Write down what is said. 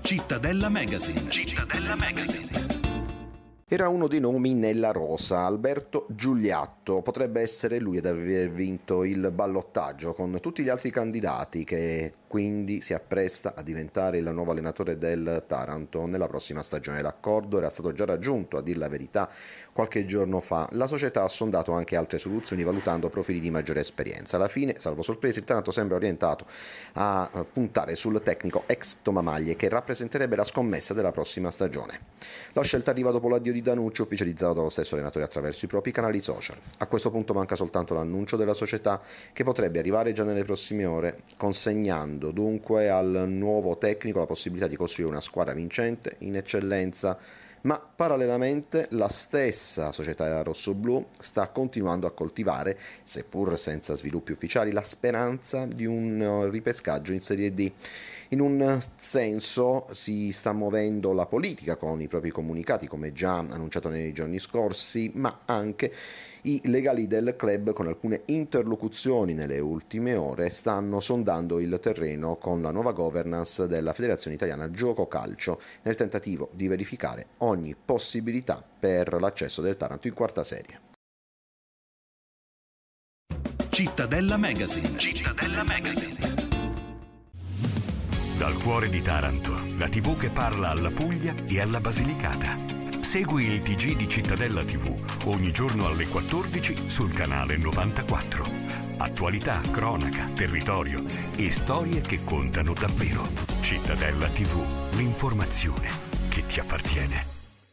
Cittadella Magazine. Cittadella Magazine. Era uno dei nomi nella rosa, Alberto Giuliatto. Potrebbe essere lui ad aver vinto il ballottaggio con tutti gli altri candidati, che quindi si appresta a diventare il nuovo allenatore del Taranto nella prossima stagione. L'accordo era stato già raggiunto, a dir la verità, qualche giorno fa. La società ha sondato anche altre soluzioni valutando profili di maggiore esperienza. Alla fine, salvo sorprese, il Taranto sembra orientato a puntare sul tecnico ex Tomamaglie, che rappresenterebbe la scommessa della prossima stagione. La scelta arriva dopo l'addio di Danucci, ufficializzato dallo stesso allenatore attraverso i propri canali social. A questo punto manca soltanto l'annuncio della società, che potrebbe arrivare già nelle prossime ore, consegnando dunque al nuovo tecnico la possibilità di costruire una squadra vincente in eccellenza. Ma parallelamente la stessa società rossoblù sta continuando a coltivare, seppur senza sviluppi ufficiali, la speranza di un ripescaggio in Serie D. In un senso si sta muovendo la politica con i propri comunicati, come già annunciato nei giorni scorsi, ma anche i legali del club, con alcune interlocuzioni nelle ultime ore, stanno sondando il terreno con la nuova governance della Federazione Italiana Gioco Calcio, nel tentativo di verificare ogni possibilità per l'accesso del Taranto in quarta serie. Cittadella Magazine. Cittadella Magazine. Dal cuore di Taranto, la TV che parla alla Puglia e alla Basilicata. Segui il TG di Cittadella TV ogni giorno alle 14 sul canale 94. Attualità, cronaca, territorio e storie che contano davvero. Cittadella TV, l'informazione che ti appartiene.